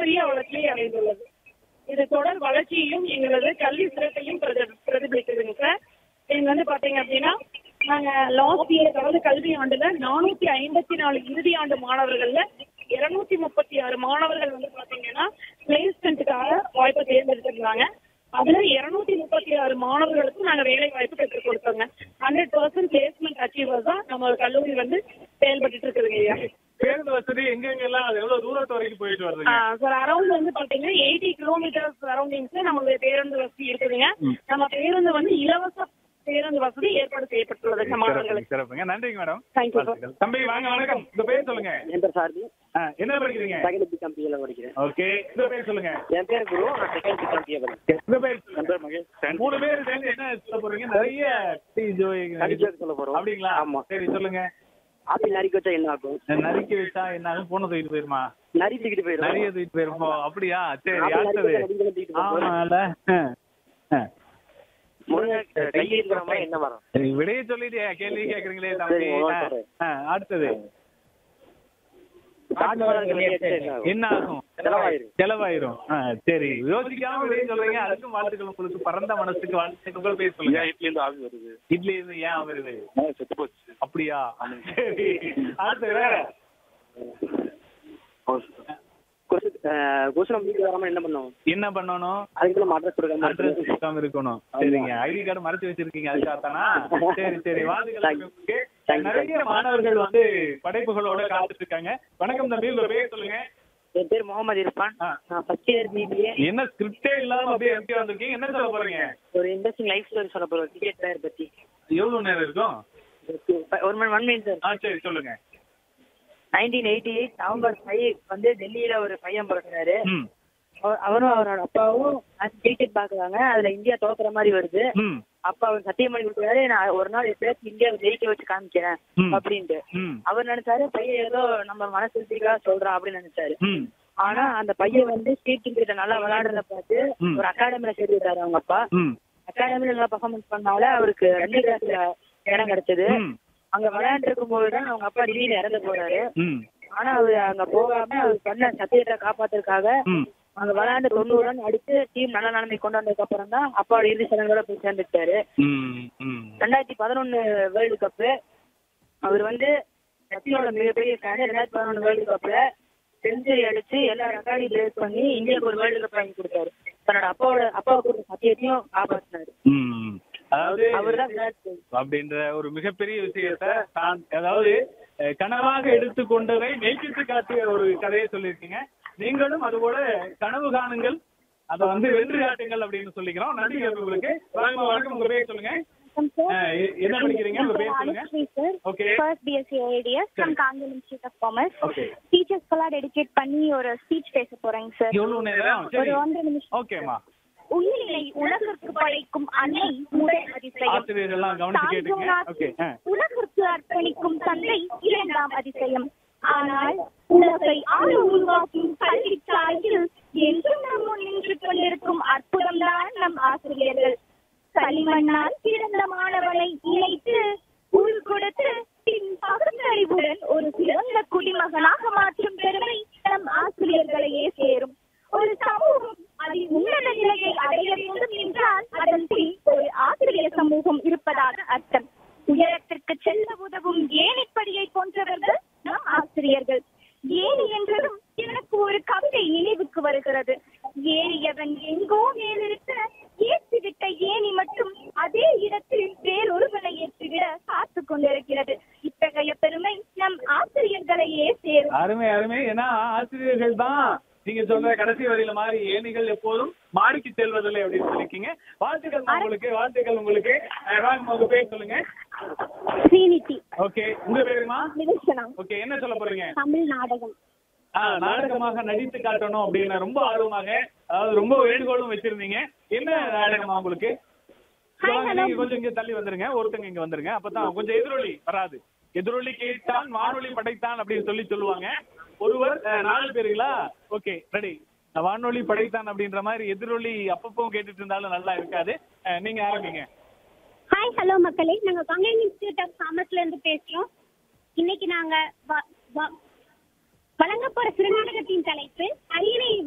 மிகப்பெரிய வளர்ச்சியை அடைந்துள்ளது. இது தொடர் வளர்ச்சியையும் எங்களது கல்வி சிறப்பையும் பிரதிபலிக்குதுங்க சார். நீங்க வந்து பாத்தீங்க அப்படின்னா நாங்க லாஸ்ட் இயர், அதாவது கல்வி ஆண்டுல 454 இறுதி ஆண்டு மாணவர்கள்ல 236 மாணவர்கள் வந்து பாத்தீங்கன்னா பிளேஸ்மெண்ட்டுக்காக வாய்ப்பை தேர்ந்தெடுத்திருந்தாங்க. அதுல 236 மாணவர்களுக்கும் நாங்க வேலை வாய்ப்பு பெற்றுக் கொடுத்தோங்க. 100% பிளேஸ்மெண்ட் அச்சீவர்ஸ் தான் நம்ம கல்லூரி வந்து செயல்பட்டு இருக்குதுங்க ஐயா. பேருந்து வசதி எங்கெங்கெல்லாம் எவ்வளவு தூரத்து வரைக்கும் போயிட்டு வருதுங்க? சார் அரௌண்ட் வந்து பாத்தீங்கன்னா 80 கிலோமீட்டர்ஸ் சரௌண்டிங்ஸ் நம்மளுடைய பேருந்து வசதி இருக்குதுங்க. நம்ம பேருந்து வந்து இலவச பேருந்து வசதி ஏற்பாடு செய்யப்பட்டுள்ளது மாணவர்களுக்கு. சிறப்புங்க, நன்றிங்க மேடம். Thank you sir. தம்பி வாங்க, வணக்கம். உங்க பேர் சொல்லுங்க. என் பேர் சாரதி. என்ன படிக்கிறீங்க? செகண்ட் பி கம்பியில படிக்கிறேன். ஓகே, உங்க பேர் சொல்லுங்க. என் பேர் குரு, நான் செகண்ட் பி கம்பியில படிக்கிறேன். உங்க பேர்? என் பேர் மகேஷ். 3 பேர் சேர்ந்து என்ன சொல்ல போறீங்க? நிறைய சொல்ல போறோம். அப்படிங்களா? ஆமா. சரி, சொல்லுங்க. ஆப்பிள் நறுக்கி வச்சா என்ன ஆகும்? நறுக்கி வச்சா என்ன ஆகும்? போன தூக்கிட்டு போயிருமா? நரி தூக்கிட்டு போயிடும். நிறைய தூக்கிட்டு போயிருமோ? அப்படியா? சரி, ஆப்பிள் அடுத்தது. நறுக்கி வச்சா தூக்கிட்டு போயிடும். ஆமால. கை இருக்கிற மாதிரி என்ன வரும்? சரி, விடையே சொல்லிட்டு கேள்வி கேக்குறீங்களே தம்பி. அடுத்தது என்ன ஆகும்? செலவாயிரும். சரி, யோசிக்காம விடையே சொல்றீங்க. அதுக்கும் வாழ்த்துக்கள் உங்களுக்கு. பரந்த மனசுக்கு வாழ்த்துக்கள். உங்க பேர் சொல்லுங்க. இட்லி இருந்து ஆவி வருது. இட்லி இருந்து ஏன் வருது? செத்து போச்சு. அப்படியா? சரி, அடுத்து வேற. என்ன பண்ணுவோம்? என்ன பண்ணணும்? அதுக்கு நம்ம அட்ரஸ் கொடுக்காம இருக்கணும். சரிங்க, ஐடி கார்டு மறைச்சு வச்சிருக்கீங்க, அதுக்காகத்தானா? சரி சரி, வாழ்த்துக்கள். நிறைய மாணவர்கள் வந்து படைப்புகளோட காத்துட்டு இருக்காங்க. வணக்கம் தம்பி, உங்க பேர் சொல்லுங்க. என் பேர் முகமது இர்ஃபான். நான் ஃபர்ஸ்ட் இயர் பிபிஏ. என்ன ஸ்கிரிப்டே இல்லாம அப்படியே எம்டி வந்திருக்கீங்க? என்ன சொல்ல போறீங்க? ஒரு இன்ட்ரெஸ்டிங் லைஃப் ஸ்டோரி சொல்ல போறோம். டிக்கெட் ஃபேர் பத்தி. எவ்வளவு நேரம் இருக்கும்? 1 மினிட் சார். சரி, சொல்லுங்க. 1988 நவம்பர் 5 வந்து டெல்லியில ஒரு பையன் பிறந்தாரு. அவரும் அவரோட அப்பாவும் கிரிக்கெட் பாக்குறாங்க. அதுல இந்தியா தோக்குற மாதிரி வருது. அப்பா அவர் சத்தியம் பண்ணி கொடுக்குறாரு, நான் ஒரு நாள் எப்படியாச்சும் இந்தியாவை ஜெயிக்க வச்சு காமிக்கிறேன் அப்படின்ட்டு. அவர் நினைச்சாரு பையன் ஏதோ நம்ம மனசுக்காக சொல்றான் அப்படின்னு நினைச்சாரு. ஆனா அந்த பையன் வந்து ஸ்ட்ரீட் கிரிக்கெட் நல்லா விளையாடுறத பார்த்து ஒரு அகாடமில சேர்த்து விட்டாரு அவங்க அப்பா. அகாடமில நல்லா பர்ஃபார்மன்ஸ் பண்ணால அவருக்கு 2 கிளாஸ்ல இடம் கிடைச்சது. அங்க விளையாண்டு இருக்கும் போதுதான் அவங்க அப்பா திடீர்னு இறந்து போறாரு. ஆனா அவரு அங்க போகாம அவர் பண்ண சத்தியத்தை காப்பாத்துறதுக்காக அங்க விளையாண்டு 90 ரன் அடிச்சு டீம் நல்ல நிலைமை கொண்டு வந்ததுக்கு அப்புறம் தான் அப்பாவோட இறுதி சடங்கோட போய் சேர்ந்துட்டாரு. 2011 வேர்ல்டு கப்பு அவர் வந்து சச்சினோட மிகப்பெரிய ஃபேன். 2011 வேர்ல்டு கப்ல செஞ்சுரி அடிச்சு எல்லா ரெக்கார்டையும் பிரேக் பண்ணி இந்தியாவுக்கு ஒரு வேர்ல்டு கப் வாங்கி கொடுத்தாரு. தன்னோட அப்பாவுக்கு ஒரு சத்தியத்தையும் காப்பாற்றினாரு. அதாவது அப்படின்ற ஒரு மிகப்பெரிய விஷயத்த தான், அதாவது கனவாக எடுத்துக்கொண்டதை மெய்ப்பித்து காட்டிய ஒரு கதையை சொல்லியிருக்கீங்க. நீங்களும் அதுபோல கனவு காணுங்கள், அதை வந்து வென்று காட்டுங்கள் அப்படின்னு சொல்லிக்கிறோம். நன்றி உங்களுக்கு. வணக்கம், உங்க பேர் சொல்லுங்க. என்ன படிக்கிறீங்க? உங்க பேர் சொல்லுங்க. Okay, first BSc ADS from காங்கல் institute of commerce. Okay, டீச்சர்ஸ்க்கெல்லாம் dedicate பண்ணி ஒரு ஸ்பீச் பேச போறேங்க சார். எவ்வளவு நேரம்? ஒரு 1 நிமிஷம். ஓகேமா. உயிரினை உலகிற்கு படைக்கும் அன்னை முதல் அதிசயம். ஆசிரியர்கள்லாம் கவனிச்சு கேட்டுங்க. ஓகே. உலகிற்கு அர்ப்பணிக்கும் தந்தை 2ஆம் அதிசயம். ஆனால் உலகை ஆள உருவாக்கும் கல்விச்சாலையில் என்றும் நம் முன் நின்று கொண்டிருக்கும் அற்புதம் தான் நம் ஆசிரியர்கள். களிமண்ணால் பிறந்த மாணவனை இணைத்து உள் கொடுத்து பின் பகுத்தறிவுடன் ஒரு சிறந்த குடிமகனாக மாற்றும் பெருமை நம் ஆசிரியர்களையே சேரும். ஒரு சமூகம் அதில் உன்னத நிலையை அடைய வேண்டும் என்றால் அதன் பின் ஒரு ஆசிரியர் சமூகம் இருப்பதாக அர்த்தம். உயரத்திற்கு செல்ல உதவும் ஏணிப்படியை போன்றவர்கள் நம் ஆசிரியர்கள். ஏணி என்றதும் எனக்கு ஒரு கவிதை நினைவுக்கு வருகிறது. ஏறியவன் எங்கோ மேலிருக்க ஏற்றிவிட்ட ஏணி மட்டும் அதே இடத்தில் வேறொருவனை ஏற்றிவிட காத்து கொண்டிருக்கிறது. இத்தகைய பெருமை நம் ஆசிரியர்களையே சேரும். அருமை அருமை. ஏன்னா ஆசிரியர்கள் தான் நீங்க சொல்ற கடைசி வரியில மாதிரி ஏணிகள் எப்போதும் மாடிக்கு செல்வதில்லை அப்படின்னு சொல்லிருக்கீங்க. வாழ்த்துக்கள் உங்களுக்கு, வாழ்த்துக்கள் உங்களுக்கு. உங்க பேர் சொல்லுங்க. ஸ்ரீநிதி. ஓகே, உங்க பேருமா? நிவேஷனா. ஓகே, என்ன சொல்ல போறீங்க? தமிழ் நாடகம். நாடகமாக நடித்து காட்டணும் அப்படின்னு ரொம்ப ஆர்வமாக, அதாவது ரொம்ப வேண்டுகோளும் வச்சிருந்தீங்க. என்ன நாடகமா உங்களுக்கு? நீங்க கொஞ்சம் இங்க தள்ளி வந்துருங்க, ஒருத்தங்க இங்க வந்துருங்க, அப்பதான் கொஞ்சம் எதிரொலி வராது. எதிரொலி கேட்டான் வானொலி படைத்தான் அப்படின்னு சொல்லுவாங்க. ஒருவர் 4 பேருங்களா? Okay, ready. வானொலி படைத்தான் அப்படின்ற மாதிரி எதிரொலி அப்பப்பவும் கேட்டுட்டு இருந்தாலும் நல்லா இருக்காது. நீங்க ஆரம்பிங்க. ஹாய், ஹலோ மக்களே, நாங்க காங்கேயம் இன்ஸ்டிடியூட் ஆஃப் காமர்ஸ்ல இருந்து பேசுறோம். இன்னைக்கு நாங்க வழங்க போற சிறுநாடகத்தின் தலைப்பு அரியணை